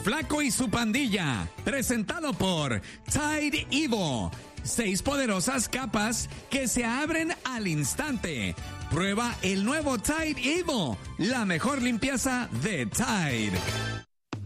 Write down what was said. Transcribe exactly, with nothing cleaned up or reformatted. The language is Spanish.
Flaco y su pandilla, presentado por Tide Evo. Seis poderosas capas que se abren al instante. Prueba el nuevo Tide Evo, la mejor limpieza de Tide.